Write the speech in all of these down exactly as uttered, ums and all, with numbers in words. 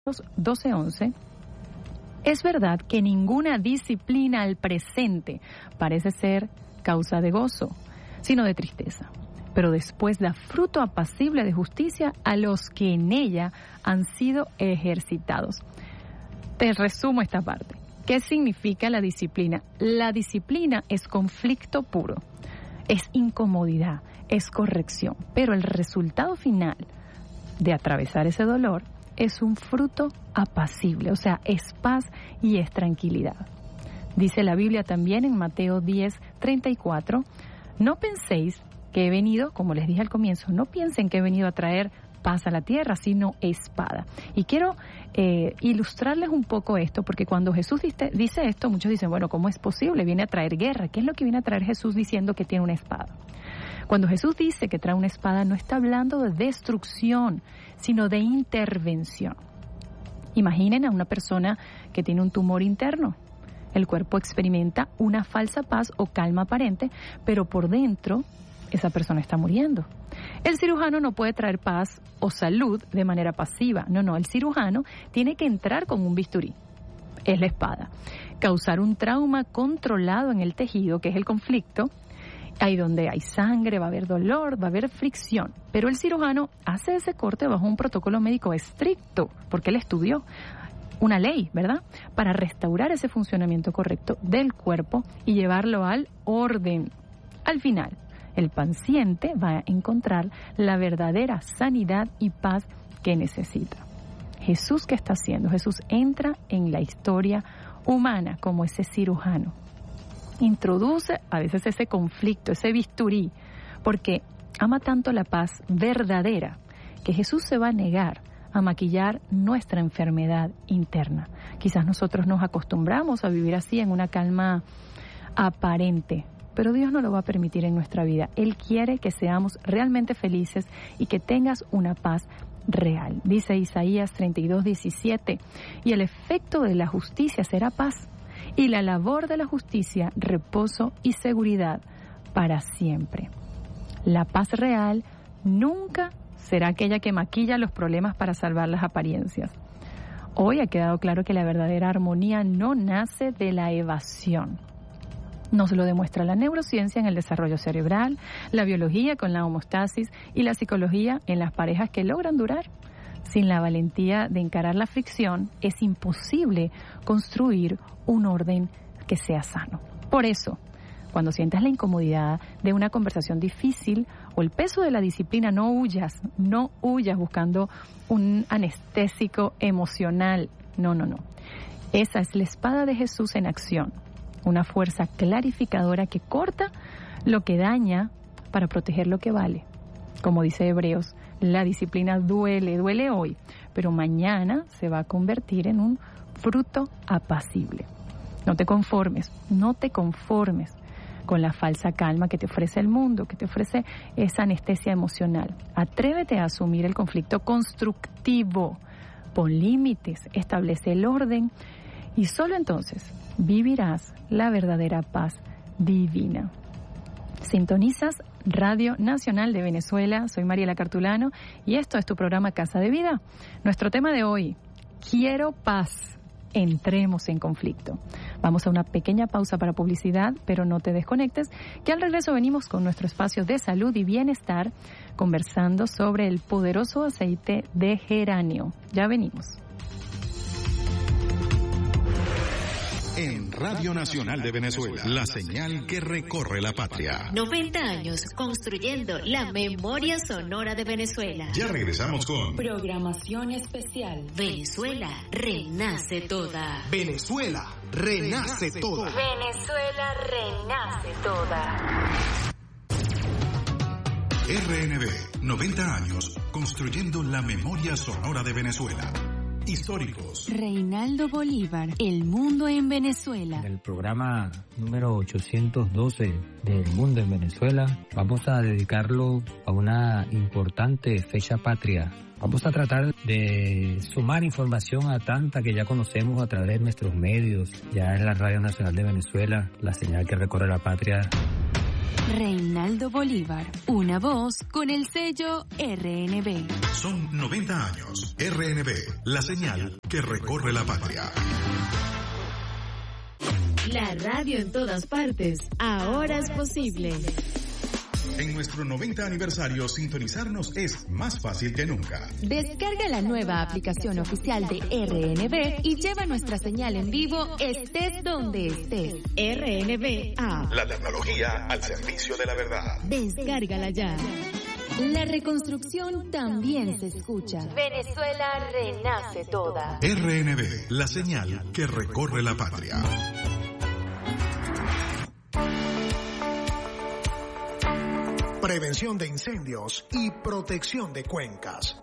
doce once, es verdad que ninguna disciplina al presente parece ser causa de gozo, sino de tristeza, pero después da fruto apacible de justicia a los que en ella han sido ejercitados. Te resumo esta parte. ¿Qué significa la disciplina? La disciplina es conflicto puro, es incomodidad, es corrección, pero el resultado final de atravesar ese dolor es un fruto apacible, o sea, es paz y es tranquilidad. Dice la Biblia también en Mateo diez, treinta y cuatro, no penséis que he venido, como les dije al comienzo, no piensen que he venido a traer paz a la tierra, sino espada. Y quiero eh, ilustrarles un poco esto, porque cuando Jesús dice, dice esto, muchos dicen, bueno, ¿cómo es posible? Viene a traer guerra. ¿Qué es lo que viene a traer Jesús diciendo que tiene una espada? Cuando Jesús dice que trae una espada, no está hablando de destrucción, sino de intervención. Imaginen a una persona que tiene un tumor interno. El cuerpo experimenta una falsa paz o calma aparente, pero por dentro esa persona está muriendo. El cirujano no puede traer paz o salud de manera pasiva. No, no, el cirujano tiene que entrar con un bisturí. Es la espada. Causar un trauma controlado en el tejido, que es el conflicto. Ahí donde hay sangre, va a haber dolor, va a haber fricción. Pero el cirujano hace ese corte bajo un protocolo médico estricto, porque él estudió una ley, ¿verdad? Para restaurar ese funcionamiento correcto del cuerpo y llevarlo al orden. Al final, el paciente va a encontrar la verdadera sanidad y paz que necesita. Jesús, ¿qué está haciendo? Jesús entra en la historia humana como ese cirujano. Introduce a veces ese conflicto, ese bisturí, porque ama tanto la paz verdadera que Jesús se va a negar a maquillar nuestra enfermedad interna. Quizás nosotros nos acostumbramos a vivir así en una calma aparente, pero Dios no lo va a permitir en nuestra vida. Él quiere que seamos realmente felices y que tengas una paz real. Dice Isaías treinta y dos, diecisiete, y el efecto de la justicia será paz, y la labor de la justicia, reposo y seguridad para siempre. La paz real nunca será aquella que maquilla los problemas para salvar las apariencias. Hoy ha quedado claro que la verdadera armonía no nace de la evasión. Nos lo demuestra la neurociencia en el desarrollo cerebral, la biología con la homeostasis y la psicología en las parejas que logran durar. Sin la valentía de encarar la fricción, es imposible construir un orden que sea sano. Por eso, cuando sientas la incomodidad de una conversación difícil o el peso de la disciplina, no huyas, no huyas buscando un anestésico emocional. No, no, no. Esa es la espada de Jesús en acción. Una fuerza clarificadora que corta lo que daña para proteger lo que vale. Como dice Hebreos, la disciplina duele, duele hoy, pero mañana se va a convertir en un fruto apacible. No te conformes, no te conformes con la falsa calma que te ofrece el mundo, que te ofrece esa anestesia emocional. Atrévete a asumir el conflicto constructivo, pon límites, establece el orden y solo entonces vivirás la verdadera paz divina. Sintonizas Radio Nacional de Venezuela, soy Mariela Cartulano y esto es tu programa Casa de Vida. Nuestro tema de hoy, quiero paz, entremos en conflicto. Vamos a una pequeña pausa para publicidad, pero no te desconectes, que al regreso venimos con nuestro espacio de salud y bienestar, conversando sobre el poderoso aceite de geranio. Ya venimos. En Radio Nacional de Venezuela, la señal que recorre la patria. noventa años construyendo la memoria sonora de Venezuela. Ya regresamos con programación especial. Venezuela renace toda. Venezuela renace toda. Venezuela renace toda. R N B, noventa años construyendo la memoria sonora de Venezuela. Históricos. Reinaldo Bolívar, El Mundo en Venezuela. En el programa número ochocientos doce del Mundo en Venezuela, vamos a dedicarlo a una importante fecha patria. Vamos a tratar de sumar información a tanta que ya conocemos a través de nuestros medios, ya en la Radio Nacional de Venezuela, la señal que recorre la patria. Reinaldo Bolívar, una voz con el sello R N B. Son noventa años. R N B, la señal que recorre la patria. La radio en todas partes, ahora es posible. En nuestro noventa aniversario, sintonizarnos es más fácil que nunca. Descarga la nueva aplicación oficial de R N B y lleva nuestra señal en vivo estés donde estés. R N B A. La tecnología al servicio de la verdad. Descárgala ya. La reconstrucción también se escucha. Venezuela renace toda. R N B, la señal que recorre la patria. Prevención de incendios y protección de cuencas.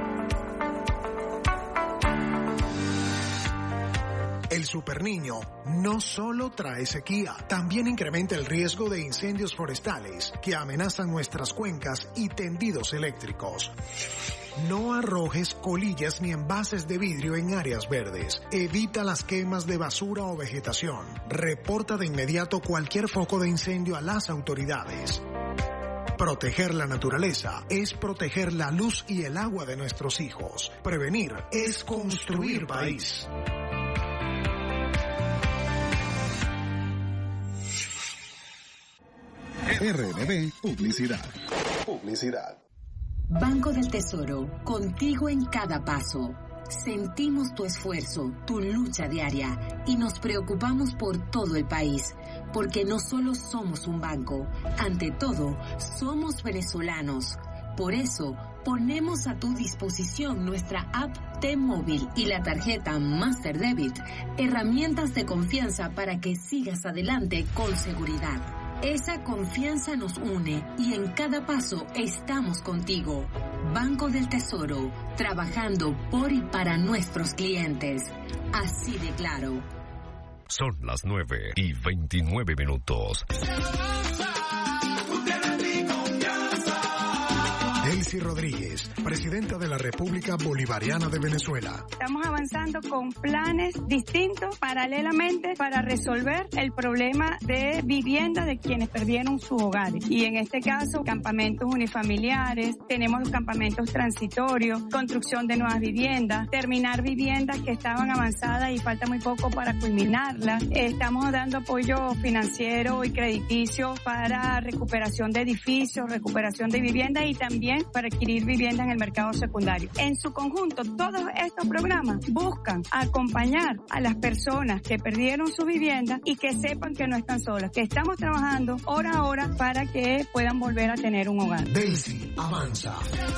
El Superniño no solo trae sequía, también incrementa el riesgo de incendios forestales que amenazan nuestras cuencas y tendidos eléctricos. No arrojes colillas ni envases de vidrio en áreas verdes. Evita las quemas de basura o vegetación. Reporta de inmediato cualquier foco de incendio a las autoridades. Proteger la naturaleza es proteger la luz y el agua de nuestros hijos. Prevenir es construir país. R N B Publicidad. Publicidad. Banco del Tesoro, contigo en cada paso. Sentimos tu esfuerzo, tu lucha diaria y nos preocupamos por todo el país, porque no solo somos un banco, ante todo, somos venezolanos. Por eso, ponemos a tu disposición nuestra app T-Móvil y la tarjeta Master Debit, herramientas de confianza para que sigas adelante con seguridad. Esa confianza nos une y en cada paso estamos contigo. Banco del Tesoro, trabajando por y para nuestros clientes. Así de claro. Son las nueve y veintinueve minutos. Delcy Rodríguez, presidenta de la República Bolivariana de Venezuela. Estamos avanzando con planes distintos paralelamente para resolver el problema de vivienda de quienes perdieron sus hogares. Y en este caso, campamentos unifamiliares, tenemos los campamentos transitorios, construcción de nuevas viviendas, terminar viviendas que estaban avanzadas y falta muy poco para culminarlas. Estamos dando apoyo financiero y crediticio para recuperación de edificios, recuperación de viviendas y también para adquirir vivienda en el mercado secundario. En su conjunto, todos estos programas buscan acompañar a las personas que perdieron su vivienda y que sepan que no están solas, que estamos trabajando hora a hora para que puedan volver a tener un hogar. Delcy avanza.